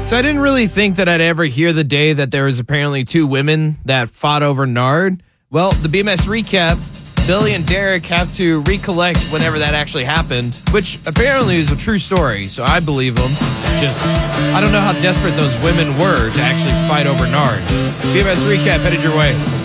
So I didn't really think that I'd ever hear the day that there was apparently two women that fought over Nard. Well, the BMS recap, Billy and Derek have to recollect whenever that actually happened, which apparently is a true story, so I believe them. Just, I don't know how desperate those women were to actually fight over Nard. BMS recap headed your way.